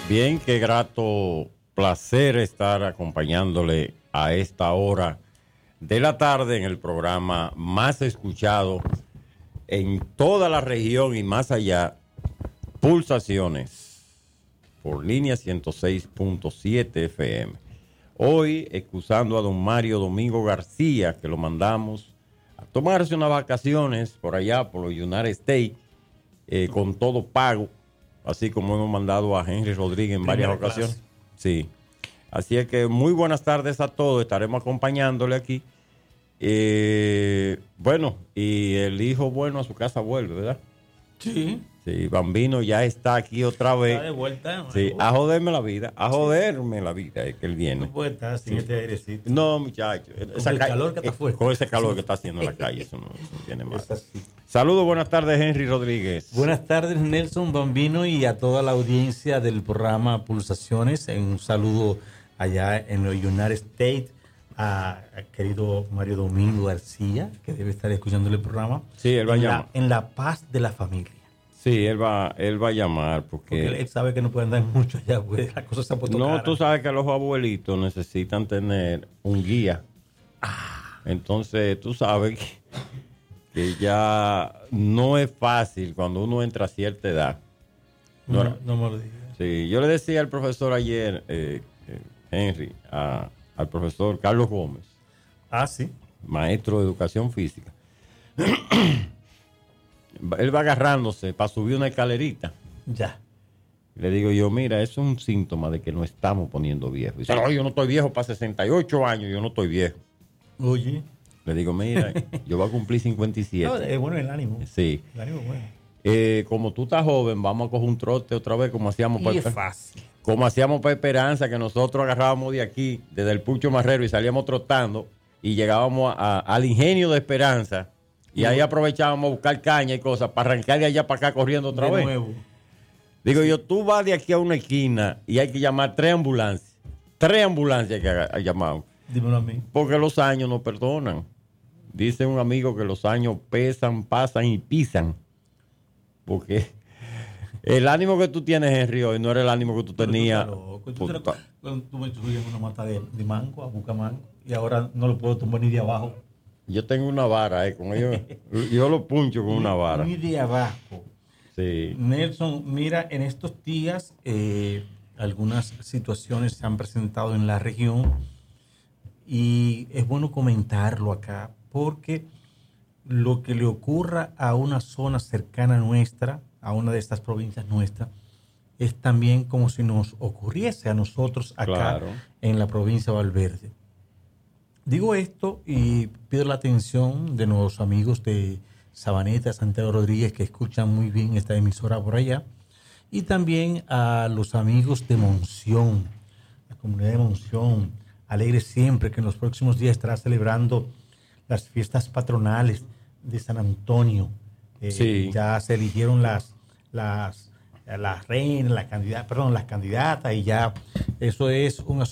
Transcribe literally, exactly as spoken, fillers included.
Bien, qué grato placer estar acompañándole a esta hora de la tarde en el programa más escuchado en toda la región y más allá, Pulsaciones, por línea ciento seis punto siete F M. Hoy, excusando a don Mario Domingo García, que lo mandamos a tomarse unas vacaciones por allá, por los United States, eh, con todo pago, así como hemos mandado a Henry Rodríguez en varias Primera ocasiones. clase. Sí. Así es que muy buenas tardes a todos, estaremos acompañándole aquí. Eh, bueno, y el hijo bueno a su casa vuelve, ¿verdad? Sí. Sí, Bambino ya está aquí otra vez. Está de vuelta. ¿No? Sí, a joderme la vida, a joderme la vida, es que él viene. No puede estar sin Sí. este airecito. No, muchacho. Con el calor que está fuerte. Con ese calor que está haciendo en la calle, eso no, eso no tiene mal. Es así. Saludos, buenas tardes, Henry Rodríguez. Buenas tardes, Nelson Bambino, y a toda la audiencia del programa Pulsaciones. Un saludo allá en los United States a, a querido Mario Domingo García, que debe estar escuchando el programa. Sí, él va a en llamar. La, en la paz de la familia. Sí, él va, él va a llamar porque... Porque él sabe que no puede andar mucho allá, pues las cosas se han puesto No, caras. tú sabes que los abuelitos necesitan tener un guía. Ah. Entonces, tú sabes que, que ya no es fácil cuando uno entra a cierta edad. No, No, era- no me lo digas. Sí, yo le decía al profesor ayer, eh, eh, Henry, a- al profesor Carlos Gómez, Ah, sí. maestro de educación física. Él va agarrándose para subir una escalerita. Ya. Le digo yo, mira, eso es un síntoma de que nos estamos poniendo viejos. Dice, no, yo no estoy viejo para sesenta y ocho años, yo no estoy viejo. Oye. Le digo, mira, yo voy a cumplir cincuenta y No, siete. es bueno el ánimo. Sí. El ánimo es bueno. Eh, como tú estás joven, vamos a coger un trote otra vez, como hacíamos Y para es fácil. como hacíamos para Esperanza, que nosotros agarrábamos de aquí, desde el Pucho Marrero, y salíamos trotando, y llegábamos a- al ingenio de Esperanza, y ahí aprovechábamos a buscar caña y cosas, para arrancar de allá para acá corriendo otra De vez. nuevo. Digo yo, tú vas de aquí a una esquina y hay que llamar tres ambulancias. Tres ambulancias que ha llamado. Dímelo a mí. Porque los años no perdonan. Dice un amigo que los años pesan, pasan y pisan. Porque el ánimo que tú tienes, Henry, hoy no era el ánimo que tú Pero tú tenías. estás loco. Tú, Puta. te- cuando tú me subías en una mata de, de mango, a buscar mango, y ahora no lo puedo tomar ni de abajo. Yo tengo una vara, eh, con ellos. Yo lo puncho con una vara. Ni de abajo. Sí. Nelson, mira, en estos días eh, algunas situaciones se han presentado en la región y es bueno comentarlo acá porque lo que le ocurra a una zona cercana nuestra, a una de estas provincias nuestras, es también como si nos ocurriese a nosotros acá Claro. en la provincia de Valverde. Digo esto y pido la atención de nuestros amigos de Sabaneta, Santiago Rodríguez, que escuchan muy bien esta emisora por allá, y también a los amigos de Monción, la comunidad de Monción, alegre siempre que en los próximos días estará celebrando las fiestas patronales de San Antonio. Eh, Sí. Ya se eligieron las, las, las reinas, las candidatas, perdón, las candidatas, y ya eso es un asunto